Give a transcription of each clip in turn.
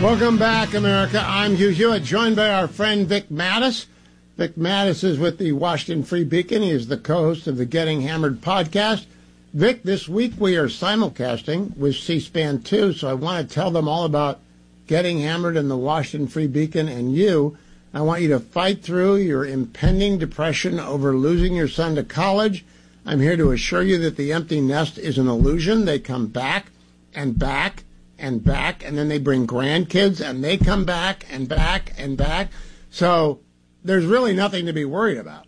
Welcome back, America. I'm Hugh Hewitt, joined by our friend Vic Mattis. Vic Mattis is with the Washington Free Beacon. He is the co-host of the Getting Hammered podcast. Vic, this week we are simulcasting with C-SPAN 2, so I want to tell them all about Getting Hammered and the Washington Free Beacon and you. I want you to fight through your impending depression over losing your son to college. I'm here to assure you that the empty nest is an illusion. They come back and back and back, and then they bring grandkids, and they come back and back and back. So there's really nothing to be worried about.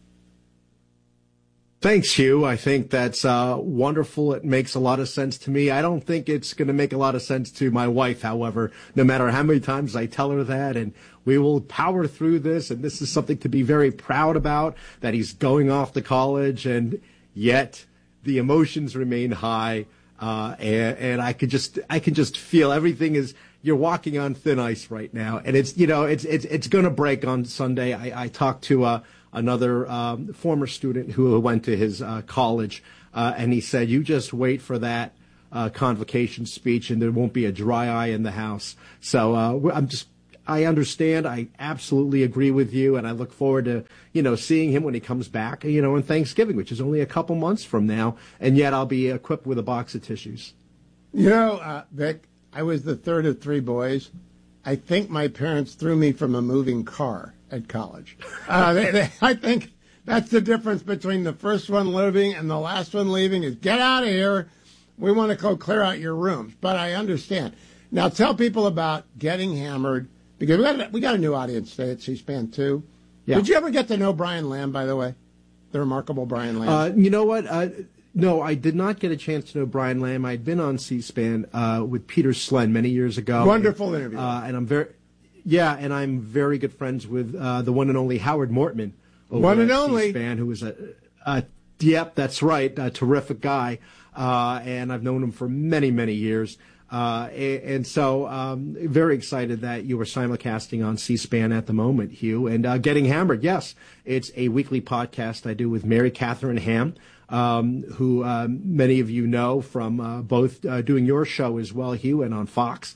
Thanks, Hugh. I think that's wonderful. It makes a lot of sense to me. I don't think it's going to make a lot of sense to my wife, however, no matter how many times I tell her that. And we will power through this. And this is something to be very proud about, that he's going off to college. And yet the emotions remain high. And I can just feel everything is, you're walking on thin ice right now. And it's going to break on Sunday. I talked to another former student who went to his college, and he said, you just wait for that convocation speech and there won't be a dry eye in the house. So I understand. I absolutely agree with you, and I look forward to, seeing him when he comes back, on Thanksgiving, which is only a couple months from now, and yet I'll be equipped with a box of tissues. Vic, I was the third of three boys. I think my parents threw me from a moving car at college. I think that's the difference between the first one living and the last one leaving is get out of here. We want to go clear out your rooms. But I understand. Now tell people about Getting Hammered, because we got a new audience today at C-SPAN 2. Yeah. Did you ever get to know Brian Lamb, by the way? The remarkable Brian Lamb. You know what? No, I did not get a chance to know Brian Lamb. I'd been on C-SPAN with Peter Slen many years ago. Wonderful interview. And I'm very good friends with the one and only Howard Mortman. One and only. C-SPAN, who is yep, that's right, a terrific guy. And I've known him for many, many years. And so very excited that you were simulcasting on C-SPAN at the moment, Hugh. And Getting Hammered, yes, it's a weekly podcast I do with Mary Catherine Ham, who many of you know from both doing your show as well, Hugh, and on Fox.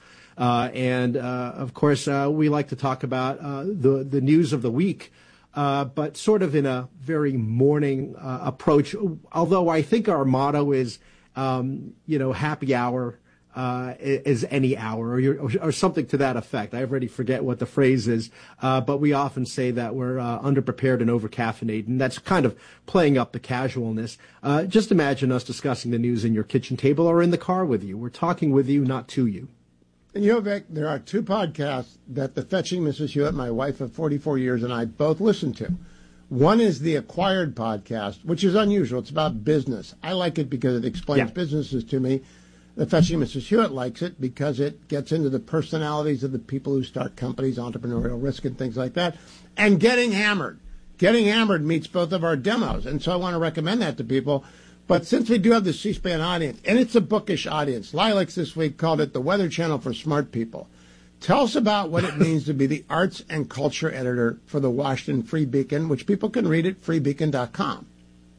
Of course, we like to talk about the news of the week, but sort of in a very morning approach, although I think our motto is, happy hour is any hour, or something to that effect. I already forget what the phrase is, but we often say that we're underprepared and overcaffeinated, and that's kind of playing up the casualness. Just imagine us discussing the news in your kitchen table or in the car with you. We're talking with you, not to you. And Vic, there are two podcasts that the Fetching Mrs. Hewitt, my wife of 44 years, and I both listen to. One is the Acquired podcast, which is unusual. It's about business. I like it because it explains businesses to me. The Fetching Mrs. Hewitt likes it because it gets into the personalities of the people who start companies, entrepreneurial risk, and things like that. And Getting Hammered. Getting Hammered meets both of our demos, and so I want to recommend that to people. But since we do have the C-SPAN audience, and it's a bookish audience, Lilacs this week called it the Weather Channel for Smart People. Tell us about what it means to be the arts and culture editor for the Washington Free Beacon, which people can read at freebeacon.com.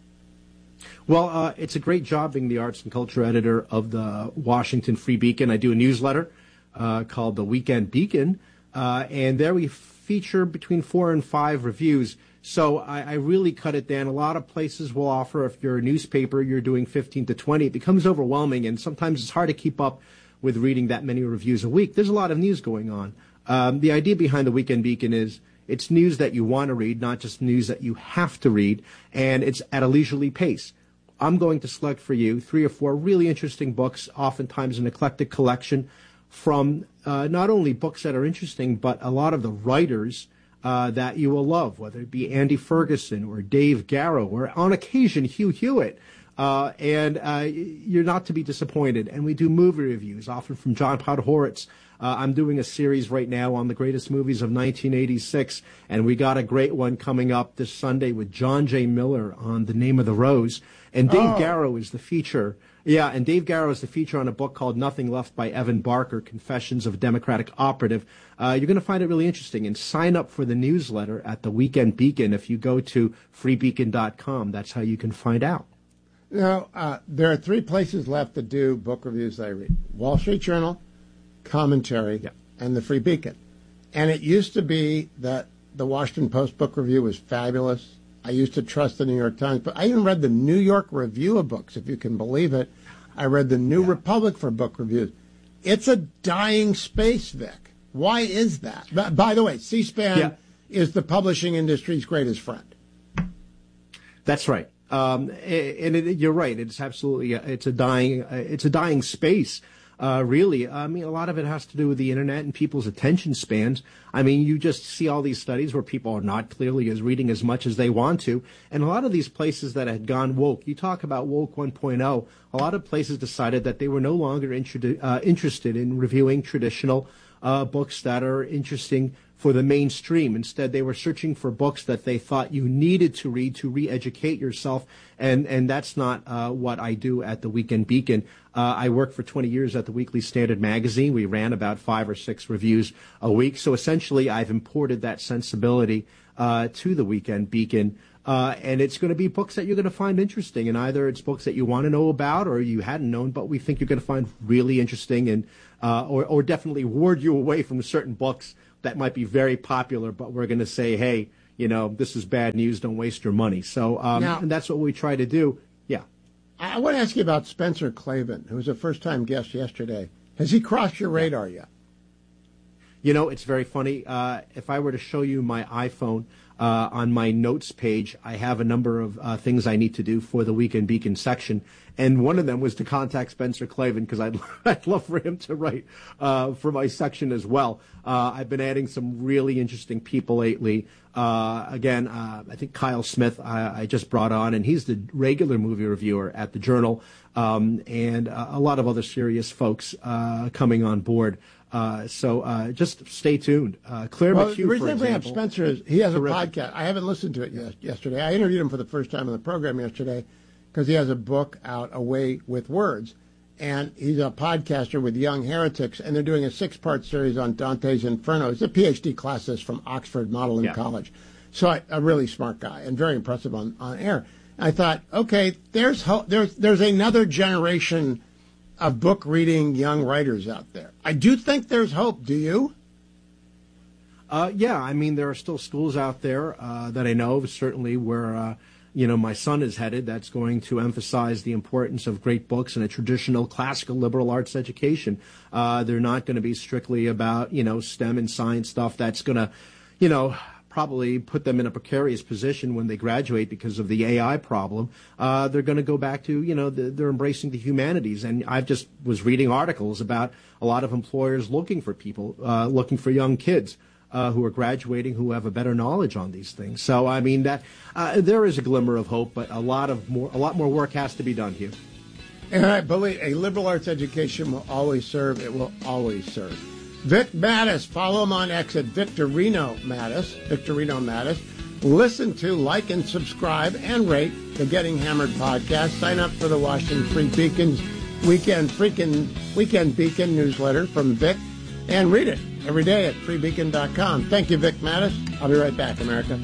Well, it's a great job being the arts and culture editor of the Washington Free Beacon. I do a newsletter called the Weekend Beacon, and there we feature between 4 and 5 reviews. So I really cut it down. A lot of places will offer, if you're a newspaper, you're doing 15 to 20. It becomes overwhelming, and sometimes it's hard to keep up with reading that many reviews a week. There's a lot of news going on. The idea behind the Weekend Beacon is it's news that you want to read, not just news that you have to read, and it's at a leisurely pace. I'm going to select for you 3 or 4 really interesting books, oftentimes an eclectic collection from not only books that are interesting, but a lot of the writers that you will love, whether it be Andy Ferguson or Dave Garrow or on occasion Hugh Hewitt. And you're not to be disappointed. And we do movie reviews, often from John Podhoretz. I'm doing a series right now on the greatest movies of 1986, and we got a great one coming up this Sunday with John J. Miller on The Name of the Rose. And Dave Garrow is the feature. Yeah, and Dave Garrow is the feature on a book called Nothing Left by Evan Barker, Confessions of a Democratic Operative. You're going to find it really interesting. And sign up for the newsletter at the Weekend Beacon if you go to freebeacon.com. That's how you can find out. Now, there are 3 places left to do book reviews that I read. Wall Street Journal, Commentary, and the Free Beacon. And it used to be that the Washington Post book review was fabulous. I used to trust the New York Times, but I even read the New York Review of Books, if you can believe it. I read the New Republic for book reviews. It's a dying space, Vic. Why is that? By the way, C-SPAN is the publishing industry's greatest friend. That's right. You're right. It's absolutely it's a dying space. Really, I mean, a lot of it has to do with the internet and people's attention spans. I mean, you just see all these studies where people are not clearly reading as much as they want to. And a lot of these places that had gone woke, you talk about woke 1.0, a lot of places decided that they were no longer interested in reviewing traditional books that are interesting for the mainstream. Instead, they were searching for books that they thought you needed to read to re-educate yourself, and that's not what I do at the Weekend Beacon. I worked for 20 years at the Weekly Standard magazine. We ran about 5 or 6 reviews a week. So essentially, I've imported that sensibility to the Weekend Beacon. And it's going to be books that you're going to find interesting. And either it's books that you want to know about or you hadn't known, but we think you're going to find really interesting and or definitely ward you away from certain books that might be very popular, but we're going to say, hey, you know, this is bad news. Don't waste your money. So and that's what we try to do. Yeah. I want to ask you about Spencer Klavan, who was a first-time guest yesterday. Has he crossed your radar yet? You know, it's very funny. If I were to show you my iPhone, on my notes page, I have a number of things I need to do for the Weekend Beacon section. And one of them was to contact Spencer Klavan because I'd love for him to write for my section as well. I've been adding some really interesting people lately. Again, I think Kyle Smith I just brought on, and he's the regular movie reviewer at the Journal, and a lot of other serious folks coming on board. So just stay tuned. Claire McHugh, the reason for I bring up example, Spencer is he has terrific. a podcast. I haven't listened to it yesterday. I interviewed him for the first time on the program yesterday because he has a book out, Away with Words, and he's a podcaster with Young Heretics, and they're doing a 6-part series on Dante's Inferno. He's a PhD classist from Oxford Magdalen College. So a really smart guy and very impressive on air. And I thought, okay, there's hope. There's another generation of book reading young writers out there. I do think there's hope. Do you? Yeah, I mean, there are still schools out there that I know of, certainly where, my son is headed, that's going to emphasize the importance of great books and a traditional classical liberal arts education. They're not going to be strictly about, STEM and science stuff that's going to, probably put them in a precarious position when they graduate because of the AI problem. They're going to go back to, they're embracing the humanities. And I just was reading articles about a lot of employers looking for people, looking for young kids who are graduating who have a better knowledge on these things. So, I mean, that there is a glimmer of hope, but a lot more work has to be done here. And I believe a liberal arts education will always serve. It will always serve. Vic Mattis, follow him on X at Victorino Mattis. Listen to, like, and subscribe and rate the Getting Hammered podcast. Sign up for the Washington Free Beacon's Weekend Beacon newsletter from Vic, and read it every day at freebeacon.com. Thank you, Vic Mattis. I'll be right back, America.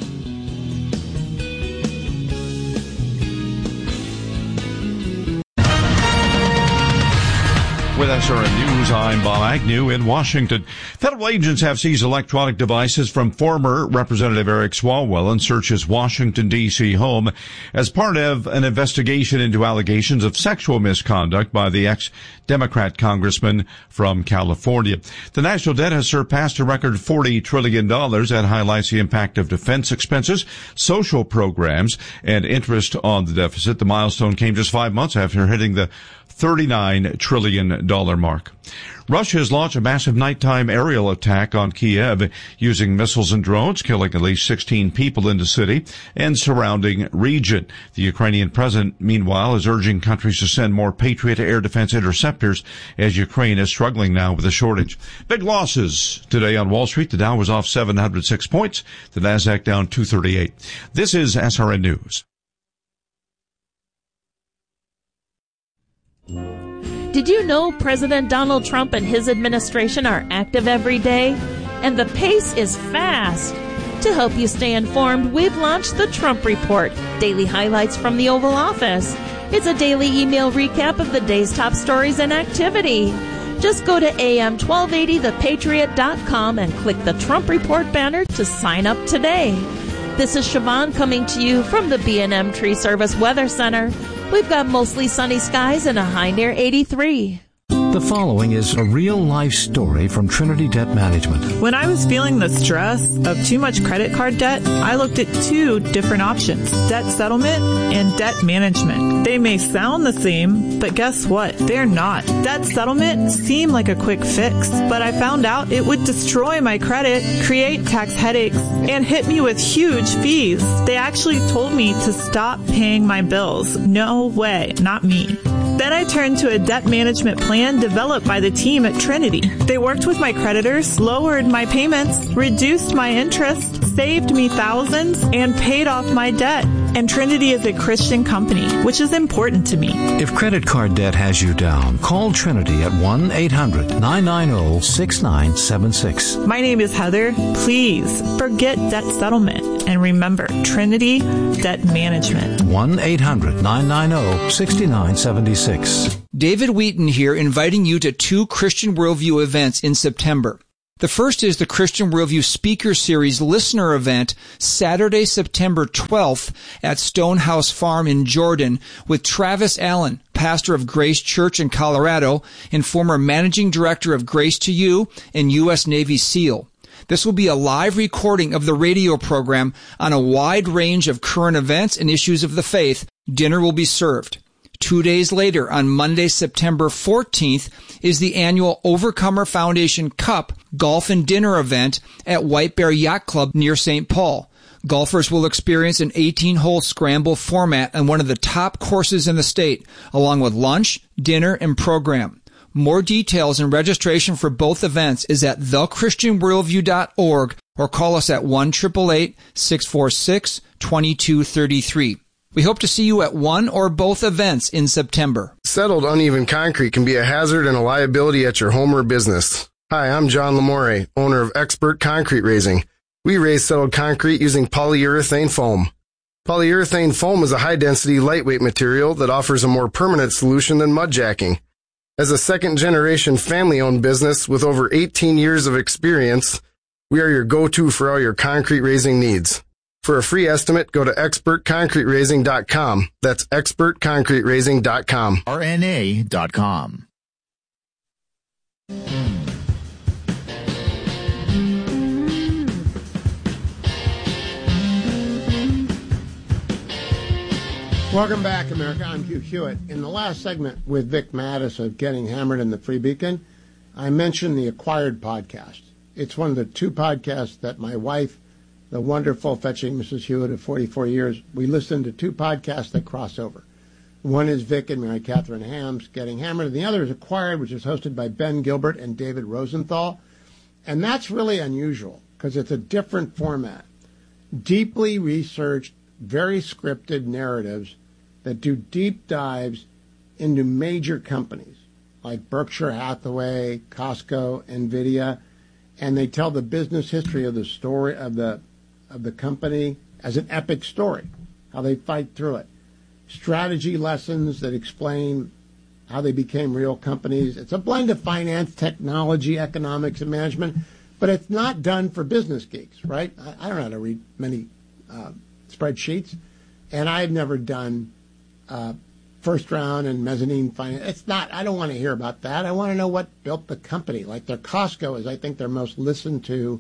With SRN News, I'm Bob Agnew in Washington. Federal agents have seized electronic devices from former Representative Eric Swalwell in search his Washington, D.C. home as part of an investigation into allegations of sexual misconduct by the ex-Democrat congressman from California. The national debt has surpassed a record $40 trillion. That highlights the impact of defense expenses, social programs, and interest on the deficit. The milestone came just 5 months after hitting the $39 trillion mark. Russia has launched a massive nighttime aerial attack on Kiev using missiles and drones, killing at least 16 people in the city and surrounding region. The Ukrainian president, meanwhile, is urging countries to send more Patriot air defense interceptors as Ukraine is struggling now with a shortage. Big losses today on Wall Street. The Dow was off 706 points. The Nasdaq down 238. This is SRN News. Did you know President Donald Trump and his administration are active every day? And the pace is fast. To help you stay informed, we've launched the Trump Report, daily highlights from the Oval Office. It's a daily email recap of the day's top stories and activity. Just go to am1280thepatriot.com and click the Trump Report banner to sign up today. This is Siobhan coming to you from the B&M Tree Service Weather Center. We've got mostly sunny skies and a high near 83. The following is a real-life story from Trinity Debt Management. When I was feeling the stress of too much credit card debt, I looked at two different options, debt settlement and debt management. They may sound the same, but guess what? They're not. Debt settlement seemed like a quick fix, but I found out it would destroy my credit, create tax headaches, and hit me with huge fees. They actually told me to stop paying my bills. No way, not me. Then I turned to a debt management plan developed by the team at Trinity. They worked with my creditors, lowered my payments, reduced my interest, saved me thousands, and paid off my debt. And Trinity is a Christian company, which is important to me. If credit card debt has you down, call Trinity at 1-800-990-6976. My name is Heather. Please forget debt settlement and remember Trinity Debt Management. 1-800-990-6976. David Wheaton here, inviting you to two Christian Worldview events in September. The first is the Christian Worldview Speaker Series listener event, Saturday, September 12th at Stonehouse Farm in Jordan with Travis Allen, pastor of Grace Church in Colorado and former managing director of Grace to You and U.S. Navy SEAL. This will be a live recording of the radio program on a wide range of current events and issues of the faith. Dinner will be served. 2 days later, on Monday, September 14th, is the annual Overcomer Foundation Cup Golf and Dinner event at White Bear Yacht Club near St. Paul. Golfers will experience an 18-hole scramble format on one of the top courses in the state, along with lunch, dinner, and program. More details and registration for both events is at thechristianworldview.org or call us at 1-888-646-2233. We hope to see you at one or both events in September. Settled uneven concrete can be a hazard and a liability at your home or business. Hi, I'm John Lamore, owner of Expert Concrete Raising. We raise settled concrete using polyurethane foam. Polyurethane foam is a high-density, lightweight material that offers a more permanent solution than mud jacking. As a second-generation family-owned business with over 18 years of experience, we are your go-to for all your concrete raising needs. For a free estimate, go to expertconcreteraising.com. That's expertconcreteraising.com. RNA.com. Welcome back, America. I'm Hugh Hewitt. In the last segment with Vic Mattis of Getting Hammered in the Free Beacon, I mentioned the Acquired podcast. It's one of the two podcasts that my wife, the wonderful Fetching Mrs. Hewitt of 44 years, we listen to two podcasts that cross over. One is Vic and Mary Catherine Ham's Getting Hammered, and the other is Acquired, which is hosted by Ben Gilbert and David Rosenthal. And that's really unusual because it's a different format. Deeply researched, very scripted narratives that do deep dives into major companies like Berkshire Hathaway, Costco, NVIDIA, and they tell the business history of the story of the company as an epic story, how they fight through it. Strategy lessons that explain how they became real companies. It's a blend of finance, technology, economics, and management, but it's not done for business geeks, right? I don't know how to read many spreadsheets, and I've never done first round and mezzanine finance. It's not, I don't want to hear about that. I want to know what built the company. Like their Costco is, I think, their most listened to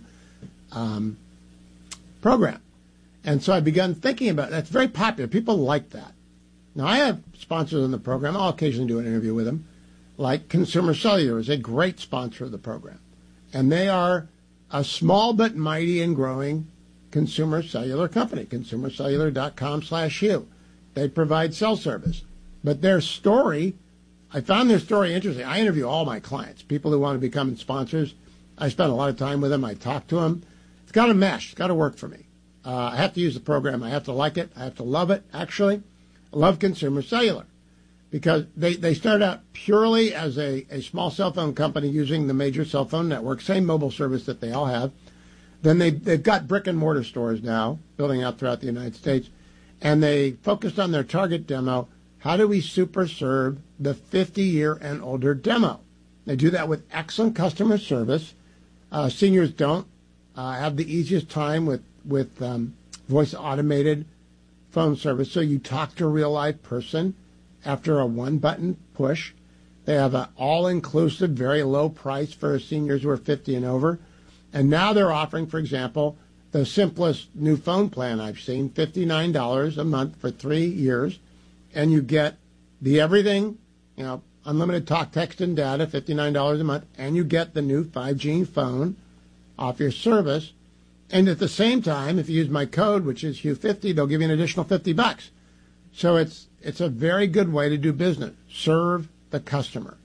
program. And so I begun thinking about it. That's very popular. People like that. Now, I have sponsors on the program. I'll occasionally do an interview with them. Like Consumer Cellular is a great sponsor of the program. And they are a small but mighty and growing consumer cellular company, consumercellular.com/Hugh. They provide cell service. But their story, I found their story interesting. I interview all my clients, people who want to become sponsors. I spend a lot of time with them. I talk to them. It's got to mesh. It's got to work for me. I have to use the program. I have to like it. I have to love it, actually. I love Consumer Cellular because they started out purely as a small cell phone company using the major cell phone network, same mobile service that they all have. Then they've got brick and mortar stores now, building out throughout the United States. And they focused on their target demo. How do we super serve the 50-year and older demo? They do that with excellent customer service. Seniors don't have the easiest time with voice automated phone service. So you talk to a real live person after a one-button push. They have an all-inclusive, very low price for seniors who are 50 and over. And now they're offering, for example, the simplest new phone plan I've seen, $59 a month for 3 years. And you get the everything, unlimited talk, text, and data, $59 a month. And you get the new 5G phone off your service. And at the same time, if you use my code, which is Hugh50, they'll give you an additional $50. So it's a very good way to do business. Serve the customer.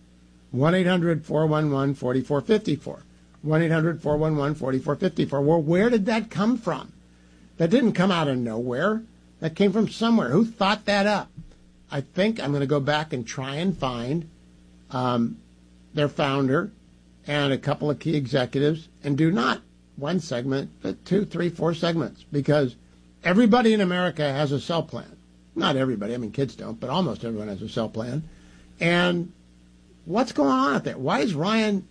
1-800-411-4454. 1-800-411-4454. Well, where did that come from? That didn't come out of nowhere. That came from somewhere. Who thought that up? I think I'm going to go back and try and find their founder and a couple of key executives and do not one segment, but 2, 3, 4 segments, because everybody in America has a cell plan. Not everybody. I mean, kids don't, but almost everyone has a cell plan. And what's going on out there? Why is Ryan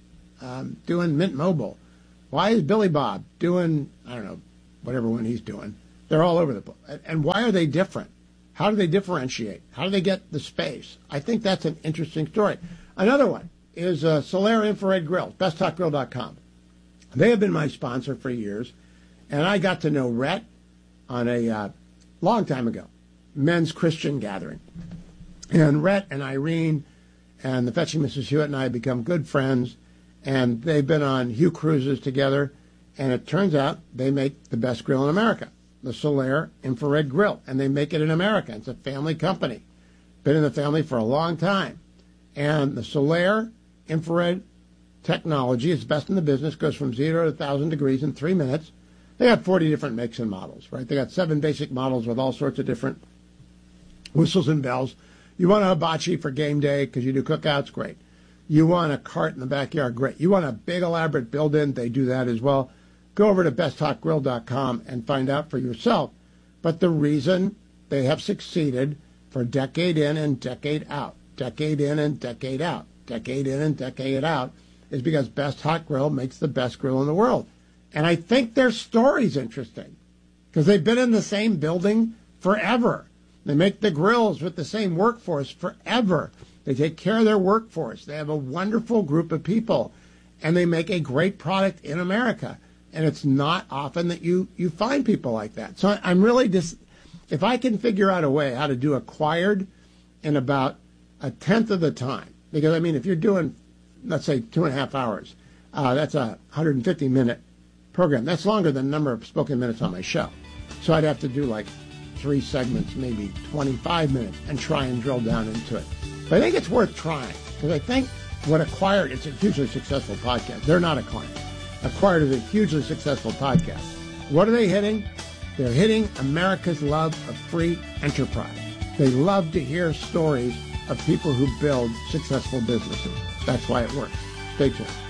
doing Mint Mobile? Why is Billy Bob doing, I don't know, whatever one he's doing? They're all over the place. And why are they different? How do they differentiate? How do they get the space? I think that's an interesting story. Another one is Solaire Infrared Grills, besttalkgrill.com. They have been my sponsor for years, and I got to know Rhett on a long time ago, men's Christian gathering. And Rhett and Irene and the Fetching Mrs. Hewitt and I have become good friends, and they've been on Hugh cruises together, and it turns out they make the best grill in America, the Solaire Infrared Grill, and they make it in America. It's a family company, been in the family for a long time. And the Solaire Infrared technology is best in the business, goes from 0 to 1,000 degrees in 3 minutes. They got 40 different makes and models, right? They got 7 basic models with all sorts of different whistles and bells. You want a hibachi for game day because you do cookouts, great. You want a cart in the backyard, great. You want a big elaborate build-in, they do that as well. Go over to besttalkgrill.com and find out for yourself. But the reason they have succeeded for decade in and decade out, decade in and decade out, decade in and decade out, is because Best Hot Grill makes the best grill in the world. And I think their story's interesting because they've been in the same building forever. They make the grills with the same workforce forever. They take care of their workforce. They have a wonderful group of people, and they make a great product in America. And it's not often that you find people like that. So I'm really if I can figure out a way how to do Acquired in about a tenth of the time, because, I mean, if you're doing, let's say, 2.5 hours, that's a 150-minute program. That's longer than the number of spoken minutes on my show. So I'd have to do like 3 segments, maybe 25 minutes, and try and drill down into it. But I think it's worth trying, because I think what Acquired, it's a hugely successful podcast. They're not a client. Acquired is a hugely successful podcast. What are they hitting? They're hitting America's love of free enterprise. They love to hear stories of people who build successful businesses. That's why it works. Stay tuned.